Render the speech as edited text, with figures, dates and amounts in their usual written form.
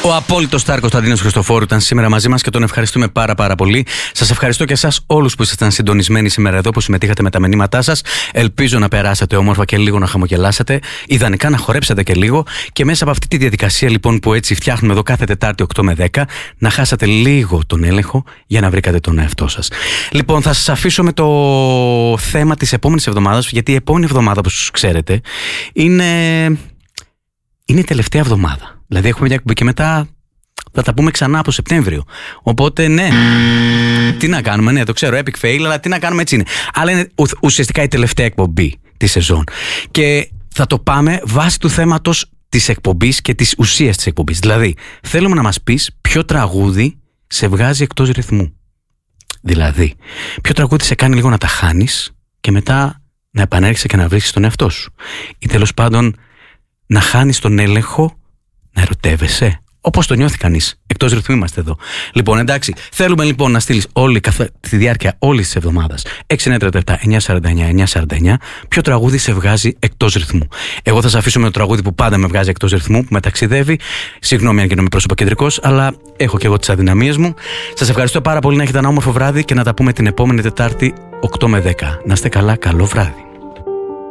Ο απόλυτος Σταρ Κωνσταντίνος Χριστοφόρου ήταν σήμερα μαζί μας και τον ευχαριστούμε πάρα πολύ. Σας ευχαριστώ και εσάς όλους που ήσασταν συντονισμένοι σήμερα εδώ, που συμμετείχατε με τα μηνύματά σας. Ελπίζω να περάσατε όμορφα και λίγο να χαμογελάσετε. Ιδανικά να χορέψετε και λίγο. Και μέσα από αυτή τη διαδικασία λοιπόν που έτσι φτιάχνουμε εδώ κάθε Τετάρτη 8 με 10, να χάσατε λίγο τον έλεγχο για να βρήκατε τον εαυτό σας. Λοιπόν, θα σας αφήσω με το θέμα της επόμενης εβδομάδας, γιατί η επόμενη εβδομάδα, όπως ξέρετε, είναι η τελευταία εβδομάδα. Δηλαδή έχουμε μια εκπομπή και μετά θα τα πούμε ξανά από Σεπτέμβριο. Οπότε ναι, τι να κάνουμε, ναι, το ξέρω, epic fail, αλλά τι να κάνουμε, έτσι είναι. Αλλά είναι ουσιαστικά η τελευταία εκπομπή της σεζόν. Και θα το πάμε βάσει του θέματος της εκπομπής και της ουσίας της εκπομπής. Δηλαδή, θέλουμε να μας πεις ποιο τραγούδι σε βγάζει εκτός ρυθμού. Δηλαδή, ποιο τραγούδι σε κάνει λίγο να τα χάνεις και μετά να επανέρχεσαι και να βρίσκεις τον εαυτό σου. Ή τέλος πάντων να χάνεις τον έλεγχο, να ερωτεύεσαι. Όπως το νιώθει κανείς. Εκτός ρυθμού είμαστε εδώ. Λοιπόν, εντάξει, θέλουμε λοιπόν να στείλεις τη διάρκεια όλης της εβδομάδας 6937-949-949 ποιο τραγούδι σε βγάζει εκτός ρυθμού. Εγώ θα σας αφήσω με το τραγούδι που πάντα με βγάζει εκτός ρυθμού, που με ταξιδεύει. Συγγνώμη αν γίνομαι πρόσωπο-κεντρικός, αλλά έχω και εγώ τις αδυναμίες μου. Σας ευχαριστώ πάρα πολύ, να έχετε ένα όμορφο βράδυ και να τα πούμε την επόμενη Τετάρτη 8 με 10. Να είστε καλά, καλό βράδυ.